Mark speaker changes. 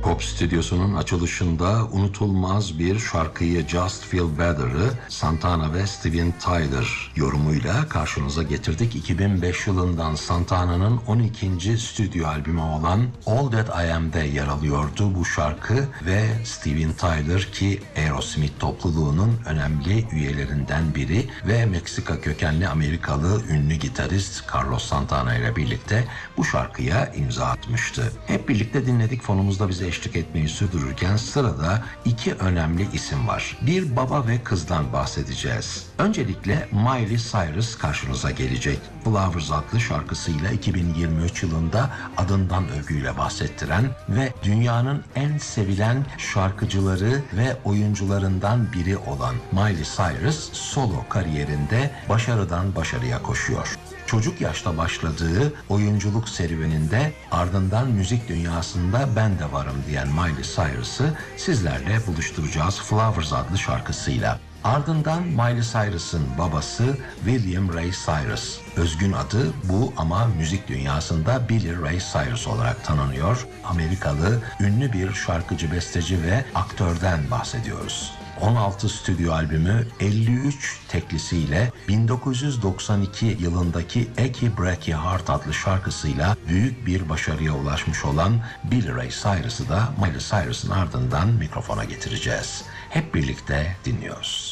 Speaker 1: Pop Stüdyosu'nun açılışında unutulmaz bir şarkıyı Just Feel Better'ı Santana ve Steven Tyler yorumuyla karşınıza getirdik. 2005 yılından Santana'nın 12. stüdyo albümü olan All That I Am'de yer alıyordu bu şarkı ve Steven Tyler ki Aerosmith topluluğunun önemli üyelerinden biri ve Meksika kökenli Amerikalı ünlü gitarist Carlos Santana ile birlikte bu şarkıya imza atmıştı. Hep birlikte dinledik, fonumuzda bize eşlik etmeyi sürdürürken sırada iki önemli isim var. Bir baba ve kızdan bahsedeceğiz. Öncelikle Miley Cyrus karşınıza gelecek. Flowers adlı şarkısıyla 2023 yılında adından övgüyle bahsettiren ve dünyanın en sevilen şarkıcıları ve oyuncularından biri olan Miley Cyrus solo kariyerinde başarıdan başarıya koşuyor. Çocuk yaşta başladığı oyunculuk serüveninde ardından müzik dünyasında ben de varım diyen Miley Cyrus'ı sizlerle buluşturacağız Flowers adlı şarkısıyla. Ardından Miley Cyrus'ın babası William Ray Cyrus. Özgün adı bu ama müzik dünyasında Billy Ray Cyrus olarak tanınıyor. Amerikalı ünlü bir şarkıcı, besteci ve aktörden bahsediyoruz. 16 stüdyo albümü, 53 teklisiyle 1992 yılındaki Achy Breaky Heart adlı şarkısıyla büyük bir başarıya ulaşmış olan Billy Ray Cyrus'ı da Miley Cyrus'ın ardından mikrofona getireceğiz. Hep birlikte dinliyoruz.